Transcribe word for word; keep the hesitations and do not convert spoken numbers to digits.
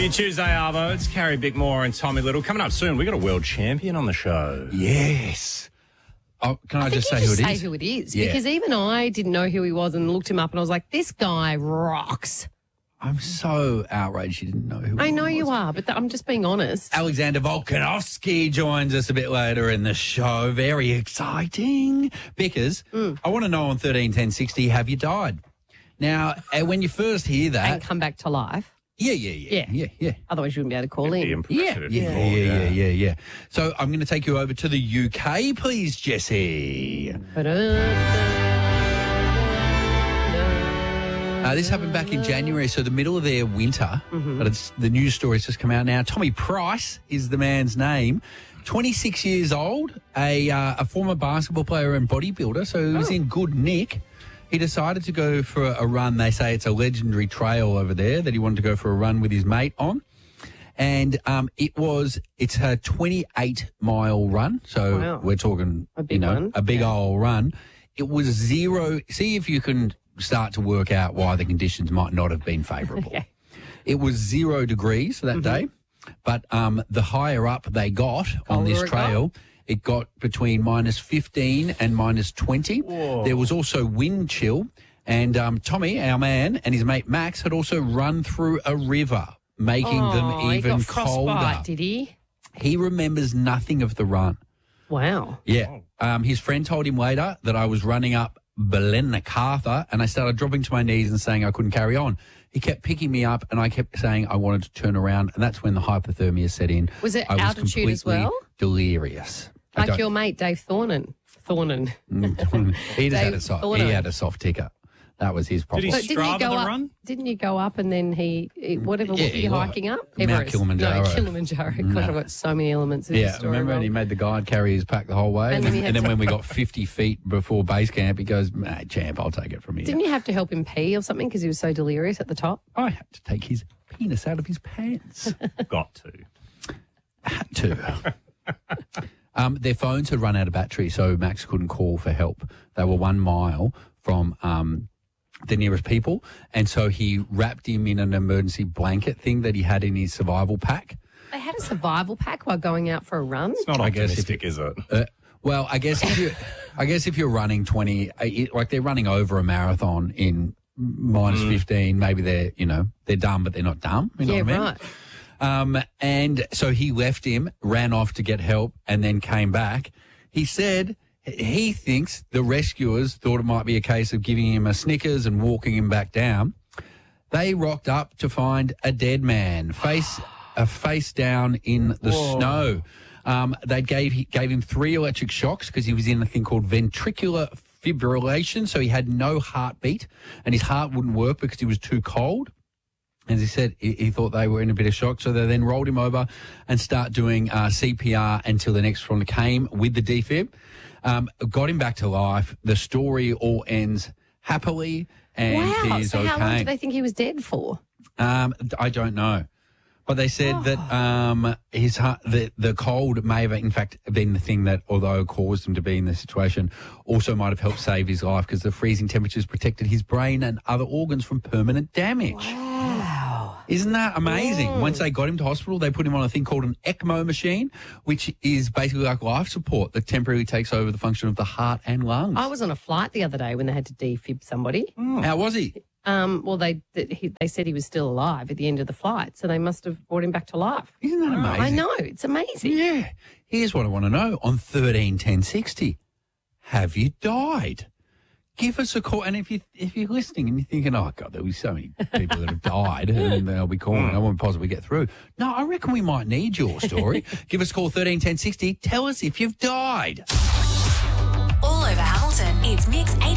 Happy Tuesday, Arvo. It's Carrie Bickmore and Tommy Little. Coming up soon, we've got a world champion on the show. Yes. Oh, can I, I just think say you who just it say is? who it is. Yeah. Because even I didn't know who he was and looked him up and I was like, this guy rocks. I'm so outraged you didn't know who I he know was. you are, but th- I'm just being honest. Alexander Volkanovski joins us a bit later in the show. Very exciting. Because Mm. I want to know on thirteen ten sixty, have you died? Now, uh, when you first hear And that... come back to life. Yeah, yeah, yeah. Yeah. Yeah, yeah. Otherwise, you wouldn't be able to call Be in. impressive Yeah, if you yeah, called, yeah, yeah, yeah, yeah. So I'm going to take you over to the U K, please, Jesse. Uh, this happened back in January, so the middle of their winter. Mm-hmm. But it's the news story's just come out now. Tommy Price is the man's name. twenty-six years old, a uh, a former basketball player and bodybuilder, so he was Oh. in good nick. He decided to go for a run. They say it's a legendary trail over there that he wanted to go for a run with his mate on. And um, it was, it's a twenty-eight mile run. So Wow. we're talking, A big you know, one. a big Yeah. old run. It was zero. See if you can start to work out why the conditions might not have been favourable. Okay. It was zero degrees that day, but um, the higher up they got on Colder this it got? trail, it got between minus fifteen and minus twenty. There was also wind chill. And um, Tommy, our man, and his mate Max had also run through a river, making Oh, them he even got frostbite, colder. did he? He remembers nothing of the run. Wow. Yeah. Um, his friend told him later that I was running up Blencathra and I started dropping to my knees and saying I couldn't carry on. He kept picking me up and I kept saying I wanted to turn around, and that's when the hypothermia set in. Was it I was altitude as completely well? delirious. I Like don't- your mate, Dave Thornan. Thornan. he just had Dave a soft, he Thorno. had a soft ticker. That was his problem. he But didn't you Strava go the up? run? Didn't you go up and then he, he- whatever, Yeah, what were he you wa- hiking up? Mount Everest. Kilimanjaro. No, Kilimanjaro. God, I've got so many elements in Yeah, this story. remember, and Rob. he made the guide carry his pack the whole way. And And, then then, he had and then to- when we got fifty feet before base camp, he goes, nah, champ, I'll take it from here. Didn't you have to help him pee or something because he was so delirious at the top? I had to take his penis out of his pants. Got to. Had to. um, their phones had run out of battery, so Max couldn't call for help. They were one mile from um, the nearest people, and so he wrapped him in an emergency blanket thing that he had in his survival pack. They had a survival pack while going out for a run. It's not I guess if optimistic, is it? Uh, well, I guess if you, I guess if you're running twenty, uh, it, like they're running over a marathon in minus fifteen, maybe they're, you know, they're dumb, but they're not dumb. You know Yeah, what I mean? right. Um, and so he left him, ran off to get help, and then came back. He said he thinks the rescuers thought it might be a case of giving him a Snickers and walking him back down. They rocked up to find a dead man, face a face down in the snow. Um, they gave he gave him three electric shocks because he was in a thing called ventricular fibrillation, so he had no heartbeat, and his heart wouldn't work because he was too cold. As he said, he, he thought they were in a bit of shock, so they then rolled him over and start doing uh, C P R until the next one came with the defib. Um, got him back to life. The story all ends happily, and Wow. he's So okay. how long did they think he was dead for? Um, I don't know. But they said Oh. that um, his heart, the, the cold may have, in fact, been the thing that, although caused him to be in this situation, also might have helped save his life because the freezing temperatures protected his brain and other organs from permanent damage. Wow. Isn't that amazing? Once they got him to hospital, they put him on a thing called an ECMO machine, which is basically like life support that temporarily takes over the function of the heart and lungs. I was on a flight the other day when they had to defib somebody. How was he? Um, well, they that he, they said he was still alive at the end of the flight, so they must have brought him back to life. Isn't that amazing? I know, it's amazing. Yeah. Here's what I want to know on thirteen ten sixty. Have you died? Give us a call. And if, you, if you're listening and you're thinking, oh, God, there'll be so many people that have died and they'll be calling, I won't possibly get through. No, I reckon we might need your story. Give us a call, thirteen ten sixty. Tell us if you've died. All over Hamilton, it's Mix eight.